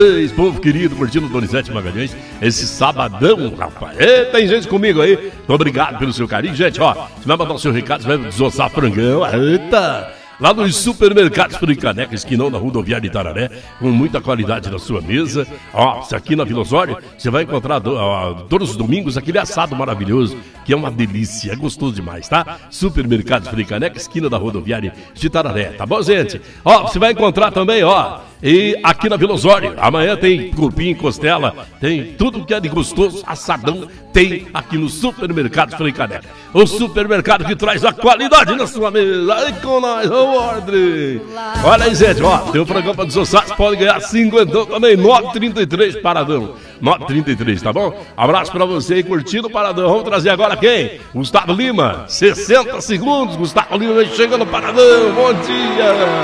Povo querido, curtindo Donizete Magalhães, esse sabadão, rapaz. Tem gente comigo aí. Muito obrigado pelo seu carinho, gente. Ó, você vai mandar o seu recado, você vai desossar frangão. Eita! Lá nos supermercados Fricaneca, esquinão da rodoviária de Itararé, com muita qualidade na sua mesa. Ó, aqui na Vila Osório, você vai encontrar todos os domingos aquele assado maravilhoso, que é uma delícia, é gostoso demais, tá? Supermercados Fricaneca, esquina da rodoviária de Itararé, tá bom, gente? Ó, você vai encontrar também, ó, e aqui na Vila Osório, amanhã tem cupim, costela, tem tudo que é de gostoso, assadão, tem aqui no Supermercado Fricaneca. O supermercado que traz a qualidade na sua mesa. Aí com nós, ô ordem. Olha aí, gente, ó, tem um programa para desossar, você pode ganhar 50 também, 9,33 Paradão. 9,33, tá bom? Abraço pra você aí, curtindo o Paradão. Vamos trazer agora quem? Gustavo Lima, 60 segundos, Gustavo Lima chega no Paradão, bom dia.